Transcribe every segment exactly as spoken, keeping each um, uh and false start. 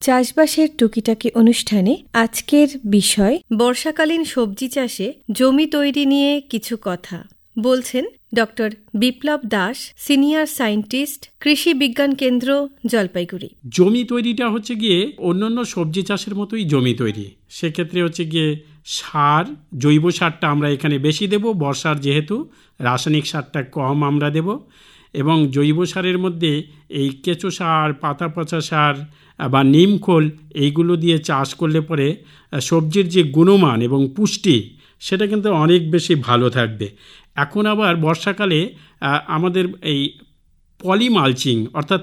চাষবাসের টুকিটাকি অনুষ্ঠানে আজকের বিষয় বর্ষাকালীন সবজি চাষে জমি তৈরি নিয়ে কিছু কথা বলছেন ডক্টর বিপ্লব দাস, সিনিয়র সায়েন্টিস্ট, কৃষি বিজ্ঞান কেন্দ্র, জলপাইগুড়ি। জমি তৈরিটা হচ্ছে গিয়ে অন্যান্য সবজি চাষের মতোই জমি তৈরি। সেক্ষেত্রে হচ্ছে গিয়ে সার, জৈব সারটা আমরা এখানে বেশি দেব, বর্ষার যেহেতু রাসায়নিক সারটা কম আমরা দেব। এবং জৈব সারের মধ্যে এই কেঁচো সার, পাতা পচা সার বা নিমখোল এইগুলো দিয়ে চাষ করলে পরে সবজির যে গুণমান এবং পুষ্টি সেটা কিন্তু অনেক বেশি ভালো থাকবে। এখন আবার বর্ষাকালে আমাদের এই পলিমালচিং অর্থাৎ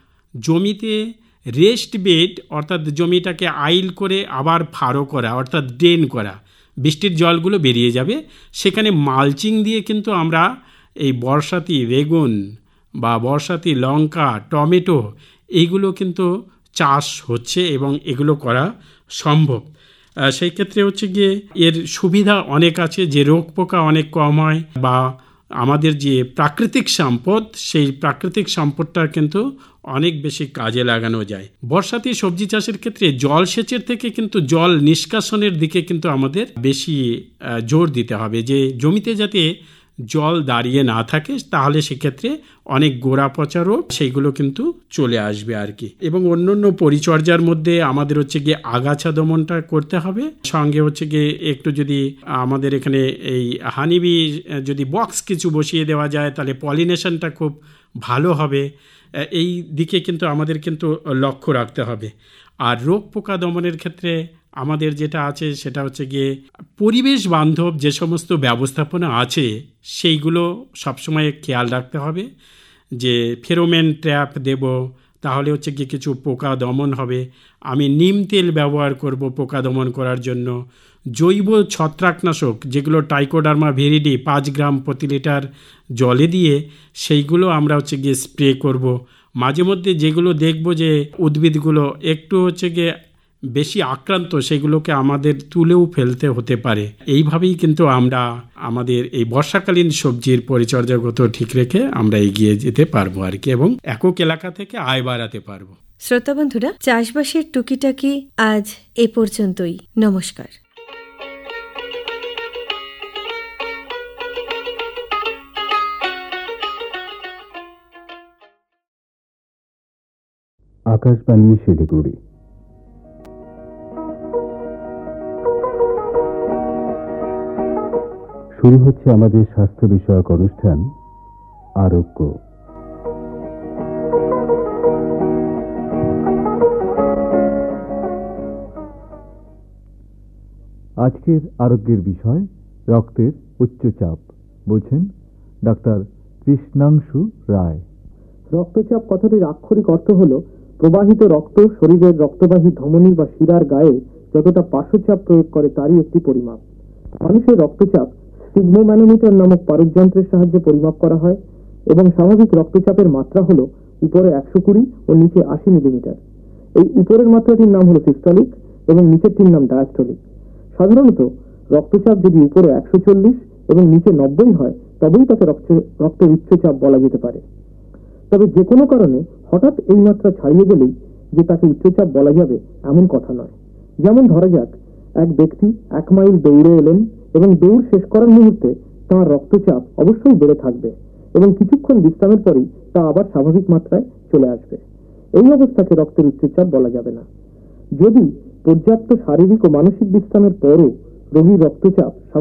জমিতে রেস্ট বেড অর্থাৎ জমিটাকে আইল করে আবার ফাড়ো করা অর্থাৎ ড্রেন করা, বৃষ্টির জলগুলো বেরিয়ে যাবে, সেখানে মালচিং দিয়ে কিন্তু আমরা এই বর্ষাতি বেগুন বা বর্ষাতি লঙ্কা, টমেটো এইগুলো কিন্তু চাষ হচ্ছে এবং এগুলো করা সম্ভব। সেই ক্ষেত্রে হচ্ছে গিয়ে এর সুবিধা অনেক আছে, যে রোগ পোকা অনেক কম হয় বা আমাদের যে প্রাকৃতিক সম্পদ সেই প্রাকৃতিক সম্পদটা কিন্তু অনেক বেশি কাজে লাগানো যায়। বর্ষাতি সবজি চাষের ক্ষেত্রে জলসেচের থেকে কিন্তু জল নিষ্কাশনের দিকে কিন্তু আমাদের বেশি জোর দিতে হবে, যে জমিতে যাতে জল দাঁড়িয়ে না থাকে, তাহলে সেক্ষেত্রে অনেক গোড়া পচা রোগ সেইগুলো কিন্তু চলে আসবে আর কি। এবং অন্যান্য পরিচর্যার মধ্যে আমাদের হচ্ছে গিয়ে আগাছা দমনটা করতে হবে, সঙ্গে হচ্ছে গিয়ে একটু যদি আমাদের এখানে এই হানিবি যদি বক্স কিছু বসিয়ে দেওয়া যায় তাহলে পলিনেশনটা খুব ভালো হবে। এই দিকে কিন্তু আমাদের কিন্তু লক্ষ্য রাখতে হবে। আর রোগ পোকা দমনের ক্ষেত্রে আমাদের যেটা আছে সেটা হচ্ছে গিয়ে পরিবেশ বান্ধব যে সমস্ত ব্যবস্থাপনা আছে সেইগুলো সবসময় খেয়াল রাখতে হবে, যে ফেরোমেন ট্র্যাপ দেব, তাহলে হচ্ছে গিয়ে কিছু পোকা দমন হবে। আমি নিম তেল ব্যবহার করব পোকা দমন করার জন্য। জৈব ছত্রাকনাশক যেগুলো ট্রাইকোডার্মা ভিরিডি পাঁচ গ্রাম প্রতি লিটার জলে দিয়ে সেইগুলো আমরা হচ্ছে গিয়ে স্প্রে করব। মাঝে মধ্যে যেগুলো দেখব যে উদ্ভিদগুলো একটু হচ্ছে গিয়ে বেশি আক্রান্ত, সেগুলোকে আমাদের তুলেও ফেলতে হতে পারে। এইভাবেই কিন্তু আমরা আমাদের এই বর্ষাকালীন সবজির পরিচর্যাগত ঠিক রেখে আমরা এগিয়ে যেতে পারবো আর কি, এবং একক এলাকা থেকে আয় বাড়াতে পারবো। শ্রোতা বন্ধুরা, চাষবাসের টুকিটাকি আজ এ পর্যন্তই। নমস্কার। আকাশবাণী শিলিগুড়ি। শুরু হচ্ছে আমাদের স্বাস্থ্য বিষয়ক অনুষ্ঠান আরোগ্য। আজকের আরোগ্যের বিষয় রক্তের উচ্চচাপ। বলছেন ডাক্তার কৃষ্ণাংশু রায়। রক্তচাপ কথাটির আক্ষরিক অর্থ হল প্রবাহিত রক্ত শরীরের রক্তবাহী ধমনী বা শিরার গায়ে যতটা পার্শ্বচাপ প্রয়োগ করে তারই একটি পরিমাপ। মানুষের রক্তচাপ স্পিগমোম্যানোমিটার নামক পারদযন্ত্রের সাহায্যে পরিমাপ করা হয় এবং স্বাভাবিক রক্তচাপের মাত্রা হল উপরে একশো কুড়ি ও নিচে আশি মিলিমিটার। এই উপরের মাত্রাটির নাম হল সিস্টলিক এবং নিচেরটির নাম ডায়াস্টলিক। সাধারণত রক্তচাপ যদি উপরে একশো চল্লিশ এবং নিচে নব্বই হয় তবেই তাকে রক্তের উচ্চচাপ বলা যেতে পারে। তবে যে কোনো কারণে হঠাৎ এই মাত্রা ছাড়িয়ে গেলেই যে তাকে উচ্চচাপ বলা যাবে এমন কথা নয়। যেমন ধরা যাক, এক ব্যক্তি এক মাইল দৌড়ে এলেন এবং দৌড় শেষ করার মুহূর্তে তাঁর রক্তচাপ অবশ্যই বেড়ে থাকবে এবং কিছুক্ষণ বিশ্রামের পরেই তা আবার স্বাভাবিক মাত্রায় চলে আসবে। এই অবস্থাকে রক্তের উচ্চচাপ বলা যাবে না। যদি পর্যাপ্ত শারীরিক ও মানসিক বিশ্রামের পরও রোগীর রক্তচাপ